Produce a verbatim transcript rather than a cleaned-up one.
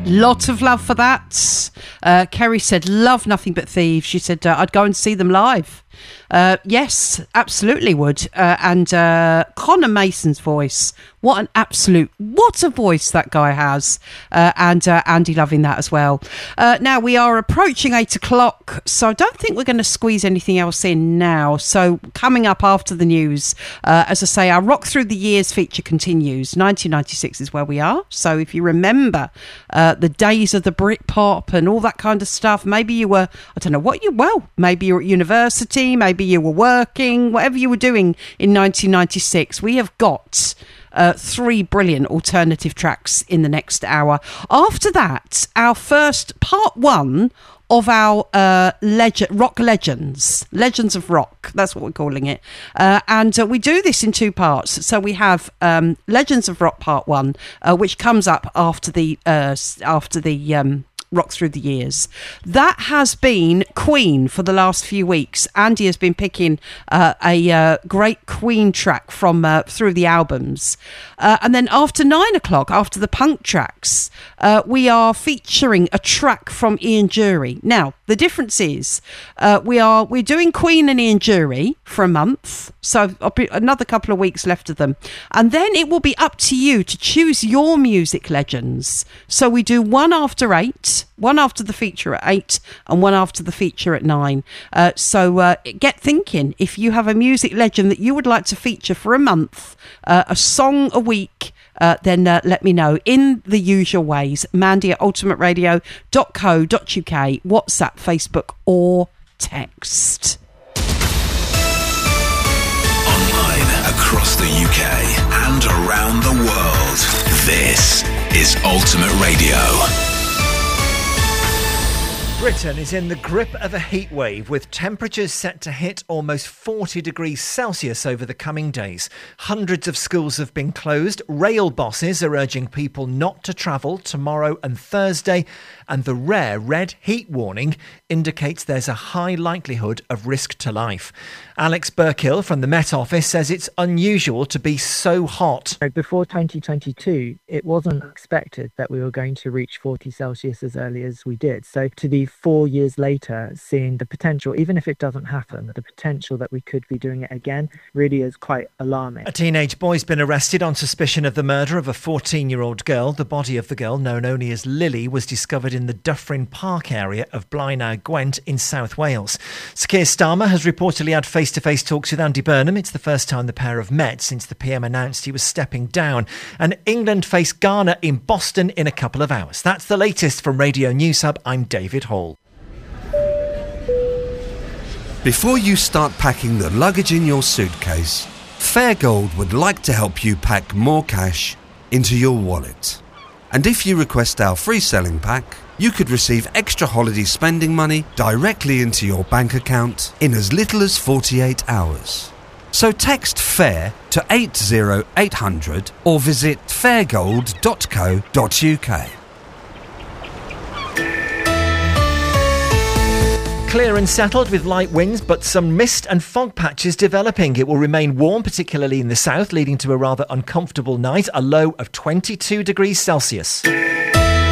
Lot of love for that. Uh, Kerry said, love Nothing But Thieves. She said, uh, I'd go and see them live. Uh, yes, absolutely would. Uh, and uh, Connor Mason's voice. What an absolute, what a voice that guy has. Uh, and uh, Andy loving that as well. Uh, now, we are approaching eight o'clock, so I don't think we're going to squeeze anything else in now. So coming up after the news, uh, as I say, our Rock Through the Years feature continues. nineteen ninety-six is where we are. So if you remember uh, the days of the Britpop and all that kind of stuff, maybe you were, I don't know what you, well, maybe you're at university, maybe you were working, whatever you were doing in nineteen ninety-six, we have got uh, three brilliant alternative tracks in the next hour. After that, our first part one of our uh, legend, rock legends, legends of rock. That's what we're calling it. Uh, and uh, we do this in two parts. So we have um, Legends of Rock Part One, uh, which comes up after the uh, after the. Um, Rock Through the Years. That has been Queen for the last few weeks. Andy has been picking uh, a uh, great Queen track from uh, through the albums. Uh, and then after nine o'clock, after the punk tracks, uh, we are featuring a track from Ian Dury. Now, the difference is uh, we are we're doing Queen and Ian Dury for a month. So I'll be another couple of weeks left of them. And then it will be up to you to choose your music legends. So we do one after eight, one after the feature at eight, and one after the feature at nine. Uh, so uh, get thinking. If you have a music legend that you would like to feature for a month, uh, a song a week, uh, then uh, let me know in the usual ways. Mandy at ultimate radio dot co dot uk, WhatsApp, Facebook, or text. Online across the U K and around the world. This is Ultimate Radio. Britain is in the grip of a heat wave with temperatures set to hit almost forty degrees Celsius over the coming days. Hundreds of schools have been closed. Rail bosses are urging people not to travel tomorrow and Thursday. And the rare red heat warning indicates there's a high likelihood of risk to life. Alex Burkill from the Met Office says it's unusual to be so hot. Before twenty twenty-two, it wasn't expected that we were going to reach forty Celsius as early as we did. So to be four years later, seeing the potential, even if it doesn't happen, the potential that we could be doing it again really is quite alarming. A teenage boy's been arrested on suspicion of the murder of a fourteen-year-old girl. The body of the girl, known only as Lily, was discovered in the Dyffryn Park area of Blaenau Gwent in South Wales. Sir Keir Starmer has reportedly had face-to-face talks with Andy Burnham. It's the first time the pair have met since the P M announced he was stepping down. And England face Ghana in Boston in a couple of hours. That's the latest from Radio News Hub. I'm David Hall. Before you start packing the luggage in your suitcase, Fairgold would like to help you pack more cash into your wallet. And if you request our free selling pack, you could receive extra holiday spending money directly into your bank account in as little as forty-eight hours. So text FAIR to eight zero eight hundred or visit fairgold dot co dot uk. Clear and settled with light winds, but some mist and fog patches developing. It will remain warm, particularly in the south, leading to a rather uncomfortable night, a low of twenty-two degrees Celsius.